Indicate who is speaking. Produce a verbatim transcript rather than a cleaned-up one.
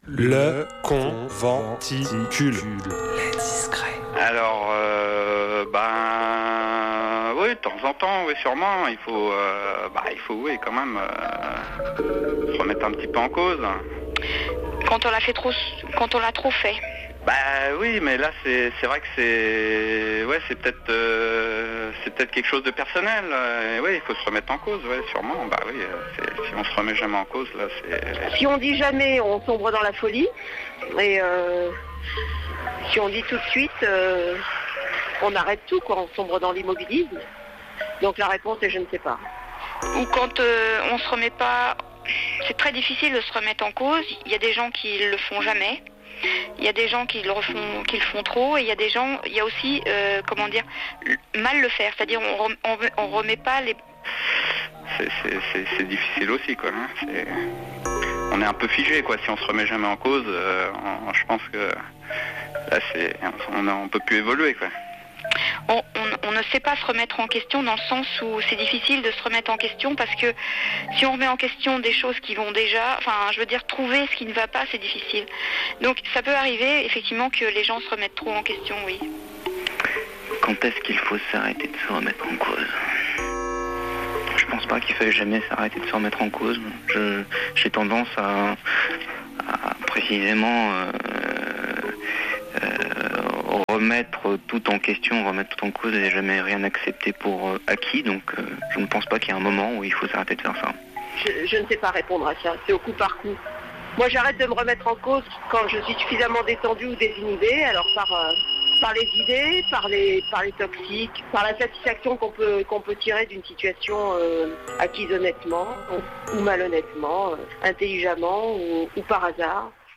Speaker 1: Le conventicule.
Speaker 2: Les discrets.
Speaker 3: Alors, euh, ben, oui, de temps en temps, oui, sûrement, il faut, euh, bah, il faut, oui, quand même, euh, se remettre un petit peu en cause.
Speaker 4: Quand on l'a fait trop, quand on l'a trop fait.
Speaker 3: Bah oui, mais là, c'est, c'est vrai que c'est, ouais, c'est peut-être, euh, c'est peut-être quelque chose de personnel. Euh, oui, il faut se remettre en cause, ouais, sûrement. Bah oui, euh, c'est, si on se remet jamais en cause, là, c'est.
Speaker 5: Si on dit jamais, on sombre dans la folie. Et euh, si on dit tout de suite, euh, on arrête tout, quoi. On sombre dans l'immobilisme. Donc la réponse est je ne sais pas.
Speaker 4: Ou quand euh, on se remet pas, c'est très difficile de se remettre en cause. Il y a des gens qui le font jamais. Il y a des gens qui le refont, qui le font trop, et il y a des gens, il y a aussi, euh, comment dire, mal le faire, c'est-à-dire on, rem, on, on remet pas les.
Speaker 3: C'est, c'est, c'est, c'est difficile aussi, quoi. Hein. C'est... On est un peu figé, quoi. Si on se remet jamais en cause, euh, on, je pense que là, c'est, on, on peut plus évoluer, quoi.
Speaker 4: On, on, on ne sait pas se remettre en question dans le sens où c'est difficile de se remettre en question parce que si on remet en question des choses qui vont déjà, enfin je veux dire trouver ce qui ne va pas, c'est difficile. Donc ça peut arriver effectivement que les gens se remettent trop en question, oui.
Speaker 6: Quand est-ce qu'il faut s'arrêter de se remettre en cause ? Je pense pas qu'il faille jamais s'arrêter de se remettre en cause. Je, j'ai tendance à, à précisément euh, euh, remettre tout en question, remettre tout en cause et jamais rien accepter pour euh, acquis. Donc euh, je ne pense pas qu'il y a un moment où il faut s'arrêter de faire ça.
Speaker 5: Je, je ne sais pas répondre à ça, c'est au coup par coup. Moi j'arrête de me remettre en cause quand je suis suffisamment détendue ou désinhibée, alors par, euh, par les idées, par les, par les toxiques, par la satisfaction qu'on peut, qu'on peut tirer d'une situation euh, acquise honnêtement ou malhonnêtement, euh, intelligemment ou, ou par hasard.